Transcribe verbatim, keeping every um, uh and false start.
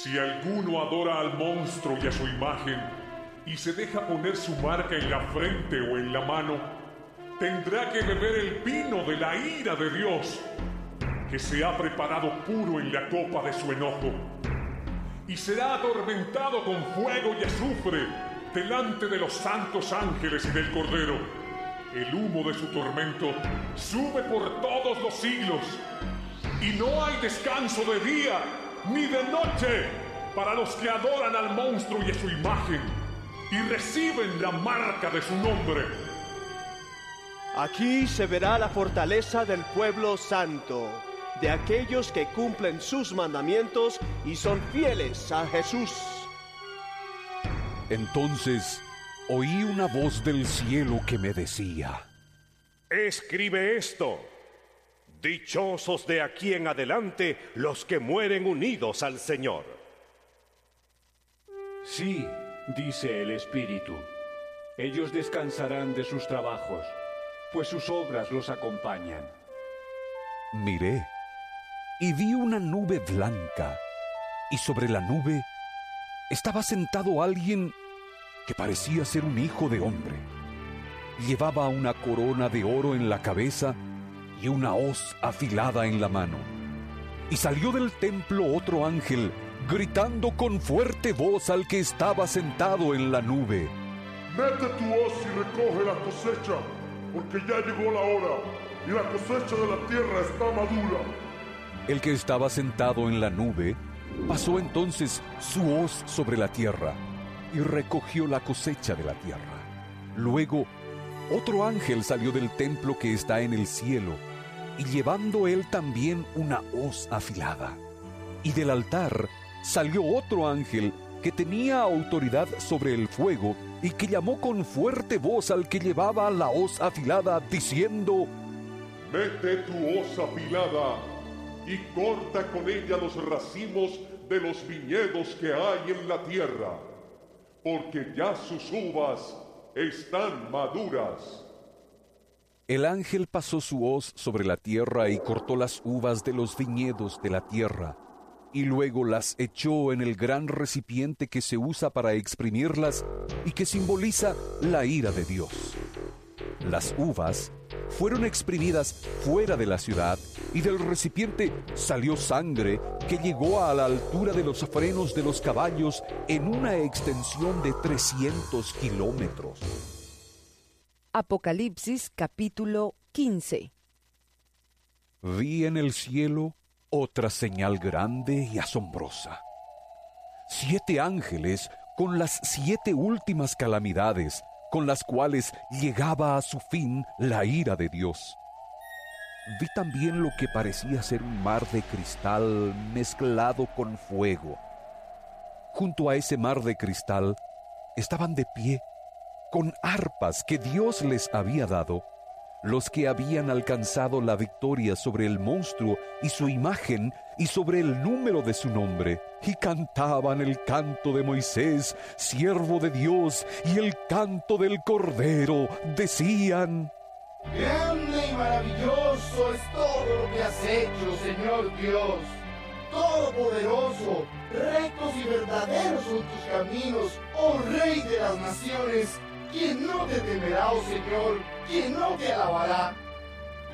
Si alguno adora al monstruo y a su imagen, y se deja poner su marca en la frente o en la mano, tendrá que beber el vino de la ira de Dios, que se ha preparado puro en la copa de su enojo, y será atormentado con fuego y azufre delante de los santos ángeles y del Cordero. El humo de su tormento sube por todos los siglos, y no hay descanso de día ni de noche para los que adoran al monstruo y a su imagen, y reciben la marca de su nombre. Aquí se verá la fortaleza del pueblo santo, de aquellos que cumplen sus mandamientos y son fieles a Jesús. Entonces oí una voz del cielo que me decía: Escribe esto: dichosos de aquí en adelante los que mueren unidos al Señor. Sí, dice el Espíritu, ellos descansarán de sus trabajos, pues sus obras los acompañan. Miré, y vi una nube blanca, y sobre la nube estaba sentado alguien que parecía ser un hijo de hombre. Llevaba una corona de oro en la cabeza y una hoz afilada en la mano. Y salió del templo otro ángel, gritando con fuerte voz al que estaba sentado en la nube: Mete tu hoz y recoge la cosecha, porque ya llegó la hora, y la cosecha de la tierra está madura. El que estaba sentado en la nube pasó entonces su hoz sobre la tierra y recogió la cosecha de la tierra. Luego, otro ángel salió del templo que está en el cielo, y llevando él también una hoz afilada. Y del altar salió otro ángel que tenía autoridad sobre el fuego y que llamó con fuerte voz al que llevaba la hoz afilada, diciendo: Mete tu hoz afilada y corta con ella los racimos de los viñedos que hay en la tierra, porque ya sus uvas están maduras. El ángel pasó su hoz sobre la tierra y cortó las uvas de los viñedos de la tierra, y luego las echó en el gran recipiente que se usa para exprimirlas y que simboliza la ira de Dios. Las uvas fueron exprimidas fuera de la ciudad, y del recipiente salió sangre que llegó a la altura de los frenos de los caballos en una extensión de trescientos kilómetros. Apocalipsis capítulo quince. Vi en el cielo otra señal grande y asombrosa: siete ángeles con las siete últimas calamidades, con las cuales llegaba a su fin la ira de Dios. Vi también lo que parecía ser un mar de cristal mezclado con fuego. Junto a ese mar de cristal estaban de pie, con arpas que Dios les había dado, los que habían alcanzado la victoria sobre el monstruo y su imagen y sobre el número de su nombre, y cantaban el canto de Moisés, siervo de Dios, y el canto del Cordero. Decían: Grande y maravilloso es todo lo que has hecho, Señor Dios. Todopoderoso, rectos y verdaderos son tus caminos, oh Rey de las naciones. ¿Quién no te temerá, oh Señor? ¿Quién no te alabará?